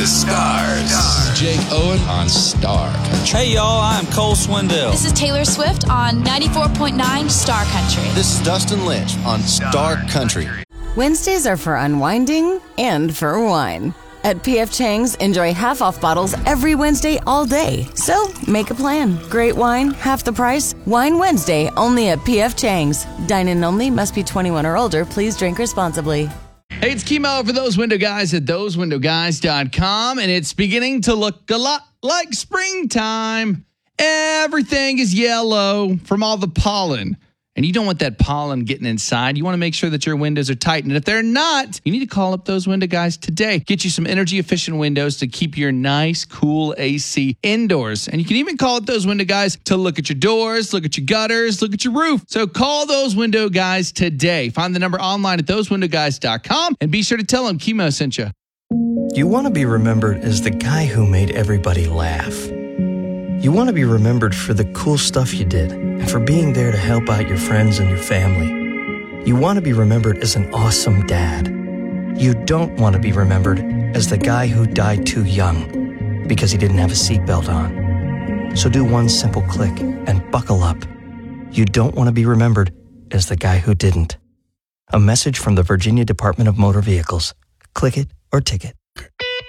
to stars. This is Jake Owen on Star Country. Hey, y'all, I'm Cole Swindell. This is Taylor Swift on 94.9 Star Country. This is Dustin Lynch on Star Country. Wednesdays are for unwinding and for wine. At P.F. Chang's, enjoy half-off bottles every Wednesday all day. So, make a plan. Great wine, half the price. Wine Wednesday, only at P.F. Chang's. Dine-in only, must be 21 or older. Please drink responsibly. Hey, it's Kimo for Those Window Guys at thosewindowguys.com, and it's beginning to look a lot like springtime. Everything is yellow from all the pollen. And you don't want that pollen getting inside. You want to make sure that your windows are tight. And if they're not, you need to call up Those Window Guys today. Get you some energy-efficient windows to keep your nice, cool AC indoors. And you can even call up Those Window Guys to look at your doors, look at your gutters, look at your roof. So call Those Window Guys today. Find the number online at thosewindowguys.com and be sure to tell them Kimo sent you. You want to be remembered as the guy who made everybody laugh. You want to be remembered for the cool stuff you did and for being there to help out your friends and your family. You want to be remembered as an awesome dad. You don't want to be remembered as the guy who died too young because he didn't have a seatbelt on. So do one simple click and buckle up. You don't want to be remembered as the guy who didn't. A message from the Virginia Department of Motor Vehicles. Click it or ticket.